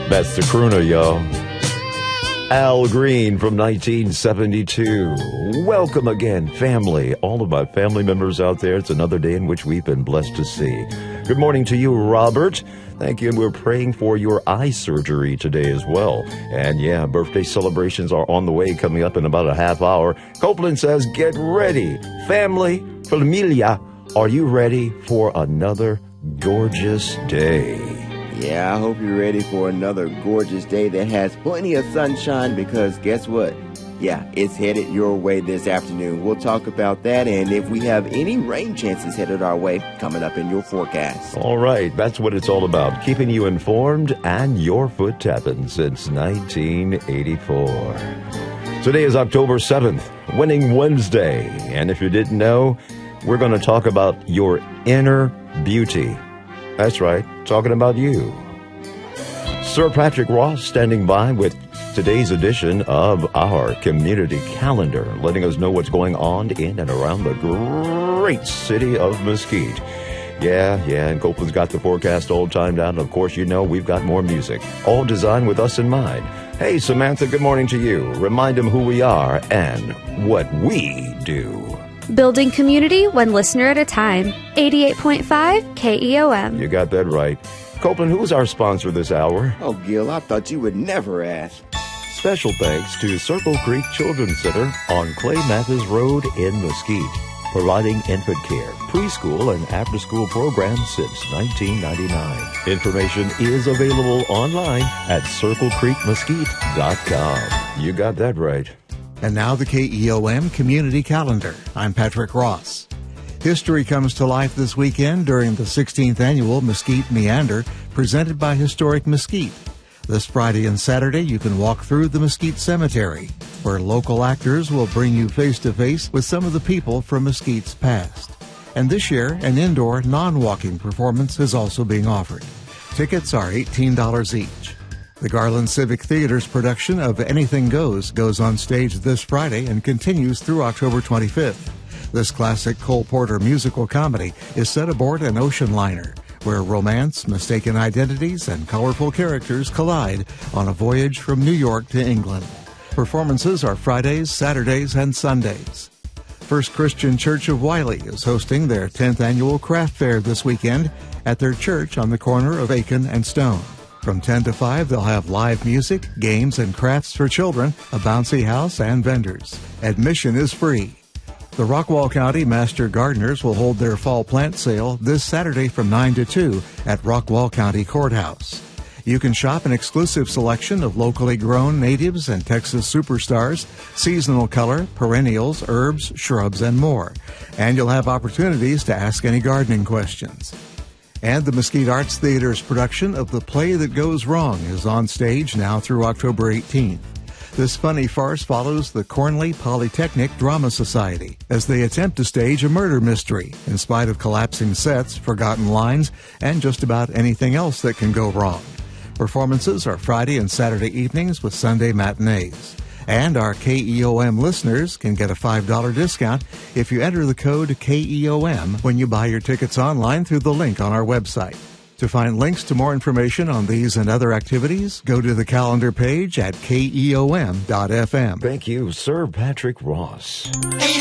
That's the crooner, y'all. Al Green from 1972. Welcome again, family. All of my family members out there. It's another day in which we've been blessed to see. Good morning to you, Robert. Thank you, and we're praying for your eye surgery today as well. And yeah, birthday celebrations are on the way, coming up in about a half hour. Copeland says, get ready. Family, familia, are you ready for another gorgeous day? Yeah, I hope you're ready for another gorgeous day that has plenty of sunshine, because guess what? Yeah, it's headed your way this afternoon. We'll talk about that and if we have any rain chances headed our way coming up in your forecast. All right, that's what it's all about, keeping you informed and your foot tapping since 1984. Today is October 7th, Winning Wednesday. And if you didn't know, we're going to talk about your inner beauty. That's right, talking about you. Sir Patrick Ross standing by with today's edition of our community calendar, letting us know what's going on in and around the great city of Mesquite. Yeah, and Copeland's got the forecast all timed out. And of course, you know we've got more music, all designed with us in mind. Hey, Samantha, good morning to you. Remind them who we are and what we do. Building community one listener at a time. 88.5 KEOM. You got that right. Copeland, who's our sponsor this hour? Oh, Gil, I thought you would never ask. Special thanks to Circle Creek Children's Center on Clay Mathis Road in Mesquite, providing infant care, preschool, and after-school programs since 1999. Information is available online at circlecreekmesquite.com. You got that right. And now the KEOM Community Calendar. I'm Patrick Ross. History comes to life this weekend during the 16th Annual Mesquite Meander, presented by Historic Mesquite. This Friday and Saturday, you can walk through the Mesquite Cemetery, where local actors will bring you face-to-face with some of the people from Mesquite's past. And this year, an indoor, non-walking performance is also being offered. Tickets are $18 each. The Garland Civic Theater's production of Anything Goes on stage this Friday and continues through October 25th. This classic Cole Porter musical comedy is set aboard an ocean liner, where romance, mistaken identities, and colorful characters collide on a voyage from New York to England. Performances are Fridays, Saturdays, and Sundays. First Christian Church of Wiley is hosting their 10th annual craft fair this weekend at their church on the corner of Aiken and Stone. From 10 to 5, they'll have live music, games, and crafts for children, a bouncy house, and vendors. Admission is free. The Rockwall County Master Gardeners will hold their fall plant sale this Saturday from 9 to 2 at Rockwall County Courthouse. You can shop an exclusive selection of locally grown natives and Texas superstars, seasonal color, perennials, herbs, shrubs, and more. And you'll have opportunities to ask any gardening questions. And the Mesquite Arts Theater's production of The Play That Goes Wrong is on stage now through October 18th. This funny farce follows the Cornley Polytechnic Drama Society as they attempt to stage a murder mystery in spite of collapsing sets, forgotten lines, and just about anything else that can go wrong. Performances are Friday and Saturday evenings with Sunday matinees. And our KEOM listeners can get a $5 discount if you enter the code KEOM when you buy your tickets online through the link on our website. To find links to more information on these and other activities, go to the calendar page at keom.fm. Thank you, Sir Patrick Ross.